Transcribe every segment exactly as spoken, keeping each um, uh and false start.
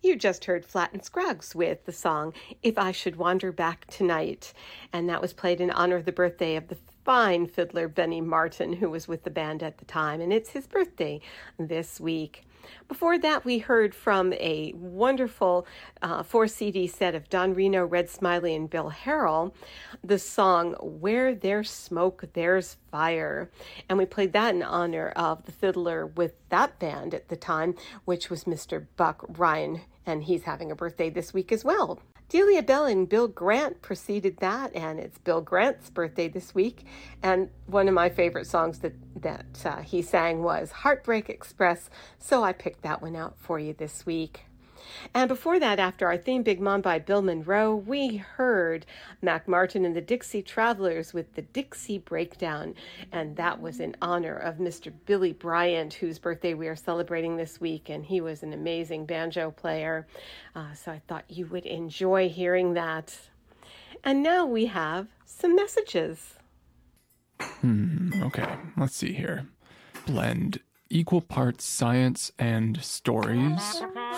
You just heard Flatt and Scruggs with the song If I Should Wander Back Tonight, and that was played in honor of the birthday of the fine fiddler Benny Martin, who was with the band at the time, and it's his birthday this week. Before that, we heard from a wonderful uh, four C D set of Don Reno, Red Smiley, and Bill Harrell, the song Where There's Smoke, There's Fire. And we played that in honor of the fiddler with that band at the time, which was Mister Buck Ryan, and he's having a birthday this week as well. Delia Bell and Bill Grant preceded that, and it's Bill Grant's birthday this week. And one of my favorite songs that, that uh, he sang was Heartbreak Express, so I picked that one out for you this week. And before that, after our theme Big Mom by Bill Monroe, we heard Mac Martin and the Dixie Travelers with the Dixie Breakdown. And that was in honor of Mister Billy Bryant, whose birthday we are celebrating this week. And he was an amazing banjo player. Uh, so I thought you would enjoy hearing that. And now we have some messages. Hmm, okay, let's see here. Blend equal parts science and stories.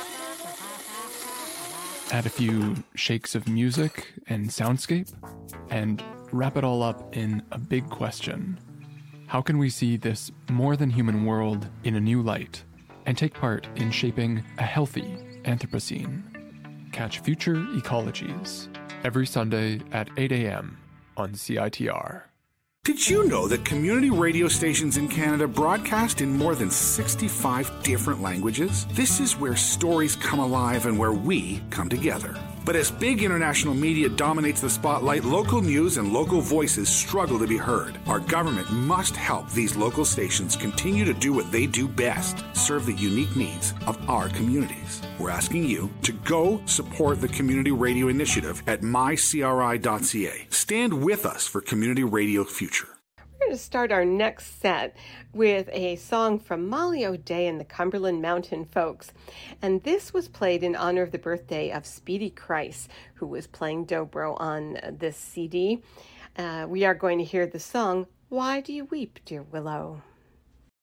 Add a few shakes of music and soundscape, and wrap it all up in a big question. How can we see this more than human world in a new light and take part in shaping a healthy Anthropocene? Catch Future Ecologies every Sunday at eight a.m. on C I T R. Did you know that community radio stations in Canada broadcast in more than sixty-five different languages? This is where stories come alive and where we come together. But as big international media dominates the spotlight, local news and local voices struggle to be heard. Our government must help these local stations continue to do what they do best, serve the unique needs of our communities. We're asking you to go support the Community Radio Initiative at my c r i dot c a. Stand with us for Community Radio Future. We're going to start our next set with a song from Molly O'Day and the Cumberland Mountain Folks. And this was played in honor of the birthday of Speedy Christ, who was playing dobro on this C D. Uh, we are going to hear the song, Why Do You Weep, Dear Willow?